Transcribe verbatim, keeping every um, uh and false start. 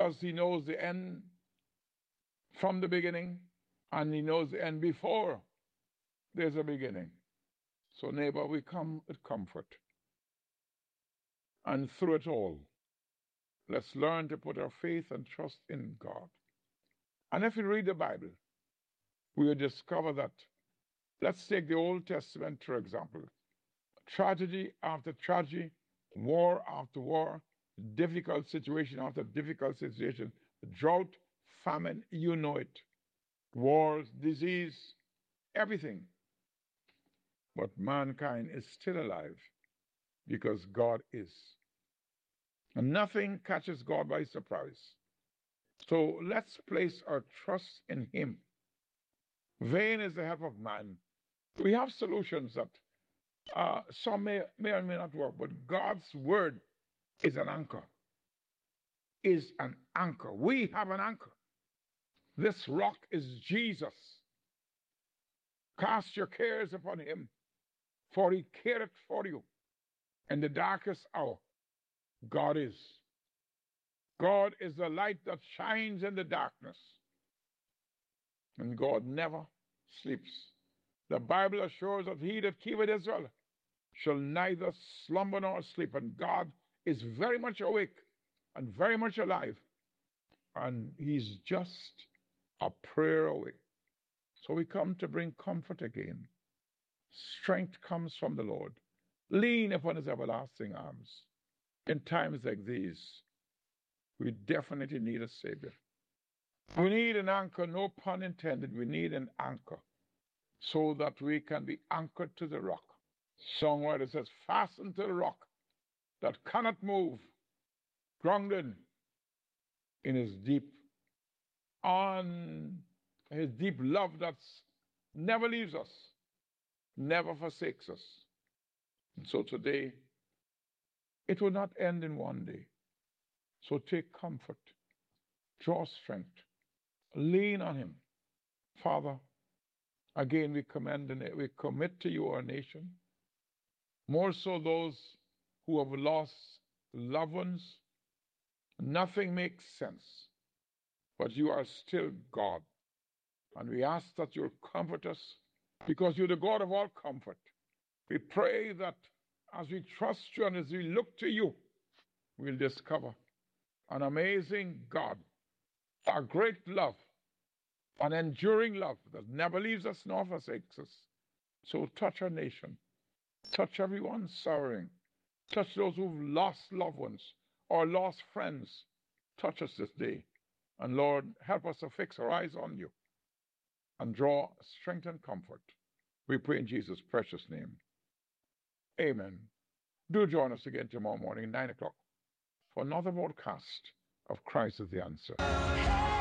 because he knows the end from the beginning, and he knows the end before there's a beginning. So, neighbor, we come with comfort. And through it all, let's learn to put our faith and trust in God. And if you read the Bible, we will discover that, let's take the Old Testament, for example. Tragedy after tragedy, war after war, difficult situation after difficult situation, drought, famine, you know it, wars, disease, everything. But mankind is still alive because God is. And nothing catches God by surprise. So let's place our trust in Him. Vain is the help of man. We have solutions that uh, some may, may or may not work, but God's word is an anchor. Is an anchor. We have an anchor. This rock is Jesus. Cast your cares upon Him, for He careth for you. In the darkest hour, God is. God is the light that shines in the darkness. And God never sleeps. The Bible assures that he that keepeth Israel shall neither slumber nor sleep. And God is very much awake and very much alive. And he's just a prayer away. So we come to bring comfort again. Strength comes from the Lord. Lean upon his everlasting arms. In times like these, we definitely need a Savior. We need an anchor, no pun intended. We need an anchor so that we can be anchored to the rock. Songwriter says, fasten to the rock that cannot move, grounded in his deep, on his deep love that never leaves us, never forsakes us. And so today, it will not end in one day. So take comfort, draw strength, lean on him. Father, again, we commend and we commit to you our nation, more so those who have lost loved ones. Nothing makes sense, but you are still God. And we ask that you'll comfort us because you're the God of all comfort. We pray that as we trust you and as we look to you, we'll discover an amazing God, a great love, an enduring love that never leaves us nor forsakes us. So touch our nation, touch everyone sorrowing, touch those who've lost loved ones or lost friends. Touch us this day. And Lord, help us to fix our eyes on you and draw strength and comfort. We pray in Jesus' precious name. Amen. Do join us again tomorrow morning, nine o'clock, for another broadcast of Christ is the Answer.